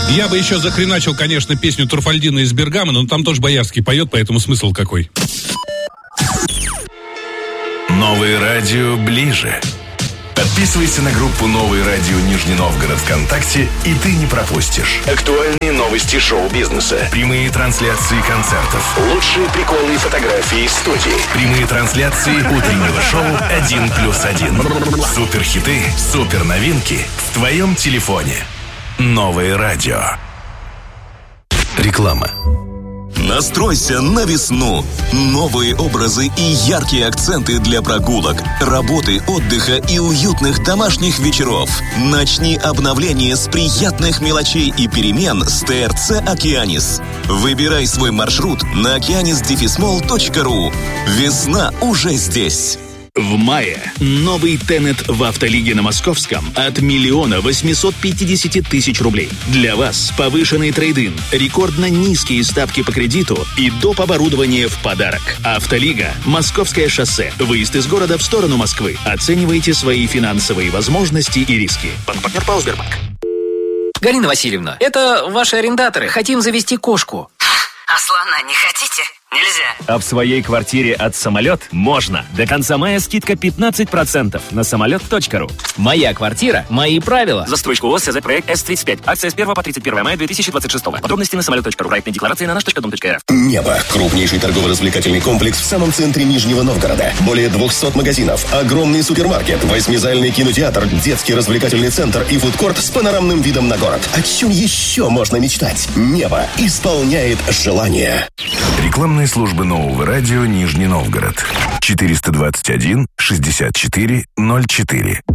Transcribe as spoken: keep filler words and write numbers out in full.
Я бы еще захреначил, конечно, песню Труфальдина из Бергамена, но там тоже Боярский поет, поэтому смысл какой. Новое радио ближе. Подписывайся на группу «Новое радио Нижний Новгород» ВКонтакте, и ты не пропустишь актуальные новости шоу-бизнеса, прямые трансляции концертов, лучшие приколы и фотографии из студии, прямые трансляции утреннего шоу «Один плюс один». Суперхиты, суперновинки в твоем телефоне. Новое радио. Реклама. Настройся на весну. Новые образы и яркие акценты для прогулок, работы, отдыха и уютных домашних вечеров. Начни обновление с приятных мелочей и перемен с ТРЦ «Океанис». Выбирай свой маршрут на океанис дефис молл точка ру. Весна уже здесь. В мае новый Тенет в Автолиге на Московском от миллиона восемьсот пятьдесят тысяч рублей. Для вас повышенный трейд-ин, рекордно низкие ставки по кредиту и доп. Оборудование в подарок. Автолига, Московское шоссе. Выезд из города в сторону Москвы. Оценивайте свои финансовые возможности и риски. Банк-партнер ПАО «Сбербанк». Галина Васильевна, это ваши арендаторы. Хотим завести кошку. А слона не хотите? Нельзя. А в своей квартире от «Самолет» можно. До конца мая скидка пятнадцать процентов на самолет точка ру. Моя квартира, мои правила. Застройщик ООО «СЗ Проект С тридцать пять». Акция с первого по тридцать первое мая две тысячи двадцать шестого. Подробности на самолет точка ру. Проектные декларации на наш точка дом точка эр эф. Небо. Крупнейший торгово-развлекательный комплекс в самом центре Нижнего Новгорода. Более двухсот магазинов, огромный супермаркет, восьмизальный кинотеатр, детский развлекательный центр и фудкорт с панорамным видом на город. О чем еще можно мечтать? Небо исполняет желание. Рекламные службы Нового радио Нижний Новгород. четыреста двадцать один шестьдесят четыре ноль четыре.